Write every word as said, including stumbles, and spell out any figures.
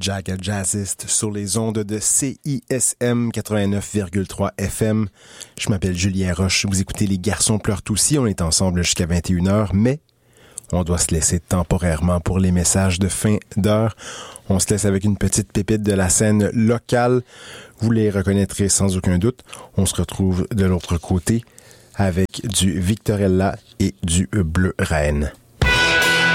Jack Jazzist sur les ondes de C I S M quatre-vingt-neuf virgule trois F M. Je m'appelle Julien Roche. Vous écoutez Les Garçons pleurent aussi. On est ensemble jusqu'à vingt et une heures, mais on doit se laisser temporairement pour les messages de fin d'heure. On se laisse avec une petite pépite de la scène locale. Vous les reconnaîtrez sans aucun doute. On se retrouve de l'autre côté avec du Victorella et du Bleu Reine.